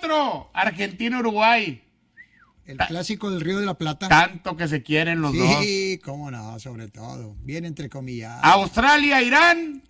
otro, Argentina-Uruguay. El clásico del Río de la Plata. Tanto que se quieren los dos. Sí, cómo no, sobre todo. Bien entrecomillado. Australia-Irán,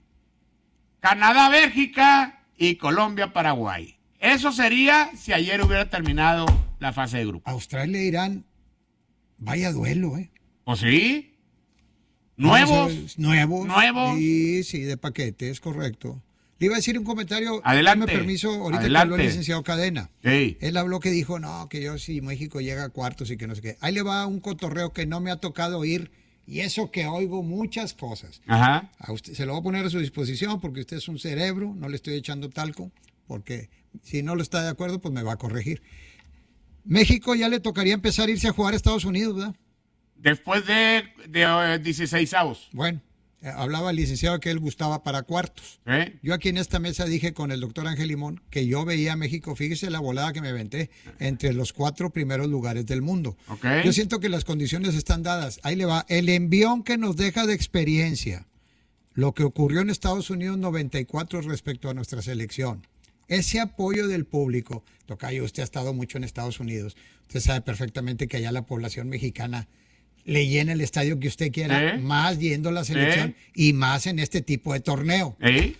Canadá-Bélgica y Colombia-Paraguay. Eso sería si ayer hubiera terminado la fase de grupo. Australia-Irán, vaya duelo, ¿eh? ¿O sí? ¿Nuevos? Nuevos. Sí, de paquete, es correcto. Le iba a decir un comentario. Adelante. Dame permiso, ahorita Adelante. que habló el licenciado Cadena. Sí. Él habló que dijo, no, que yo si México llega a cuartos y que no sé qué. Ahí le va un cotorreo que no me ha tocado oír, y eso que oigo muchas cosas. Ajá. A usted, se lo voy a poner a su disposición porque usted es un cerebro, no le estoy echando talco, porque si no lo está de acuerdo, pues me va a corregir. México ya le tocaría empezar a irse a jugar a Estados Unidos, ¿verdad? Después de 16avos. Bueno, hablaba el licenciado que él gustaba para cuartos. Yo aquí en esta mesa dije con el doctor Ángel Limón que yo veía a México, fíjese la volada que me aventé, entre los 4 primeros lugares del mundo. Okay. Yo siento que las condiciones están dadas. Ahí le va. El envión que nos deja de experiencia, lo que ocurrió en Estados Unidos 94 respecto a nuestra selección. Ese apoyo del público. Tocayo, usted ha estado mucho en Estados Unidos. Usted sabe perfectamente que allá la población mexicana le llena el estadio que usted quiera, más yendo a la selección y más en este tipo de torneo.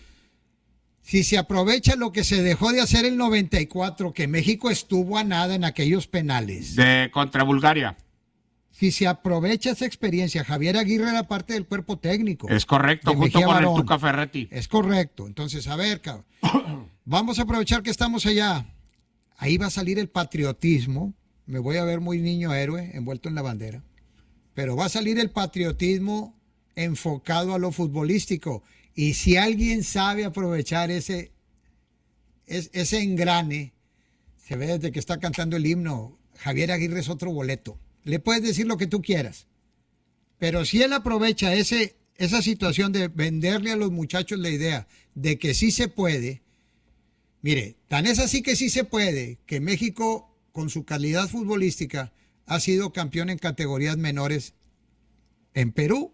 Si se aprovecha lo que se dejó de hacer el 94, que México estuvo a nada en aquellos penales. Contra Bulgaria. Si se aprovecha esa experiencia, Javier Aguirre era parte del cuerpo técnico. Es correcto, junto con el Tuca Ferretti. Es correcto. Entonces, a ver, cabrón, vamos a aprovechar que estamos allá. Ahí va a salir el patriotismo. Me voy a ver muy niño héroe, envuelto en la bandera. Pero va a salir el patriotismo enfocado a lo futbolístico. Y si alguien sabe aprovechar ese engrane, se ve desde que está cantando el himno, Javier Aguirre es otro boleto. Le puedes decir lo que tú quieras. Pero si él aprovecha esa situación de venderle a los muchachos la idea de que sí se puede, mire, tan es así que sí se puede, que México, con su calidad futbolística, ha sido campeón en categorías menores en Perú.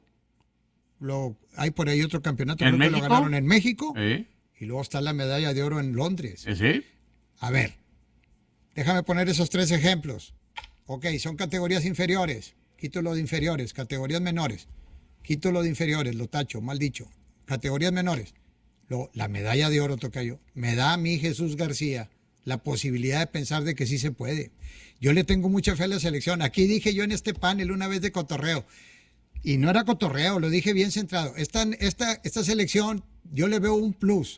Hay por ahí otro campeonato, creo que lo ganaron en México. Y luego está la medalla de oro en Londres. A ver, déjame poner esos 3 ejemplos. Ok, son categorías inferiores. Quito lo de inferiores. Categorías menores. Quito lo de inferiores, lo tacho, mal dicho. Categorías menores. La medalla de oro, tocayo, me da a mí Jesús García la posibilidad de pensar de que sí se puede. Yo le tengo mucha fe a la selección. Aquí dije yo en este panel una vez de cotorreo, y no era cotorreo, lo dije bien centrado. Esta selección, yo le veo un plus.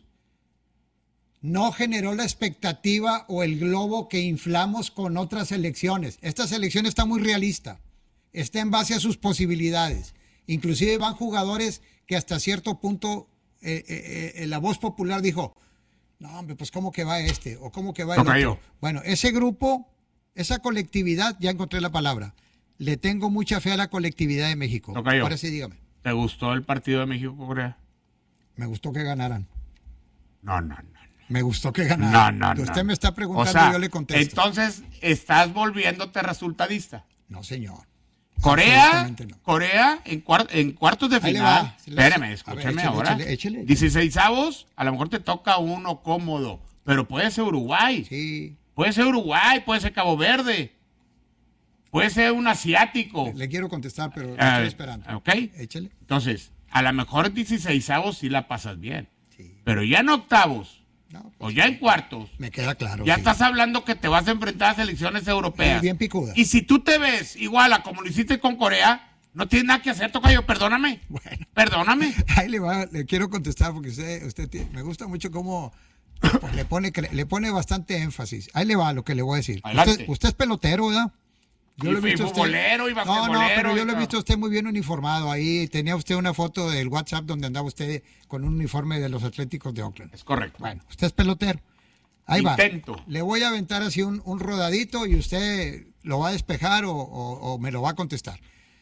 No generó la expectativa o el globo que inflamos con otras selecciones. Esta selección está muy realista. Está en base a sus posibilidades. Inclusive van jugadores que hasta cierto punto la voz popular dijo, no, hombre, pues ¿cómo que va este? ¿O cómo que va el otro? Bueno, ese grupo, esa colectividad, ya encontré la palabra. Le tengo mucha fe a la colectividad de México. Ahora sí, dígame. ¿Te gustó el partido de México-Corea? Me gustó que ganaran. No. Me gustó que ganaran. No. Usted me está preguntando y yo le contesto. Entonces, ¿estás volviéndote resultadista? No, señor. Corea en cuartos de final. Espérame, escúchame ahora. Échale. 16avos, a lo mejor te toca uno cómodo, pero puede ser Uruguay. Sí. Puede ser Uruguay, puede ser Cabo Verde. Puede ser un asiático. Le quiero contestar, pero estoy esperando. Ok. Échale. Entonces, a lo mejor 16avos sí la pasas bien. Sí. Pero ya en octavos, o ya en cuartos, me queda claro. Ya estás hablando que te vas a enfrentar a selecciones europeas. Bien picudas. Y si tú te ves igual a como lo hiciste con Corea, no tienes nada que hacer, tocayo, perdóname. Bueno. Perdóname. Ahí le quiero contestar porque usted me gusta mucho cómo pues, le pone bastante énfasis. Ahí le va lo que le voy a decir. Usted es pelotero, ¿verdad? Yo lo he visto futbolero y basquetbolero. No, pero yo lo he visto a usted muy bien uniformado. Ahí tenía usted una foto del WhatsApp donde andaba usted con un uniforme de los Atléticos de Oakland. Es correcto. Bueno, usted es pelotero. Ahí Intento. Va. Le voy a aventar así un rodadito y usted lo va a despejar o me lo va a contestar.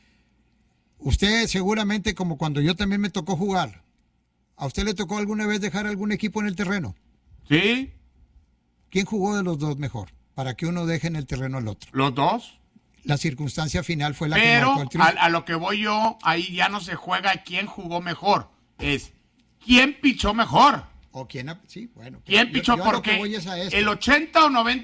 Usted seguramente, como cuando yo también me tocó jugar, ¿a usted le tocó alguna vez dejar algún equipo en el terreno? Sí. ¿Quién jugó de los dos mejor? Para que uno deje en el terreno al otro. ¿Los dos? La circunstancia final fue la que marcó el triunfo. Pero a lo que voy yo, ahí ya no se juega quién jugó mejor. Es quién pichó mejor. O quién, sí, bueno. ¿Quién pichó? Porque el 80 o 90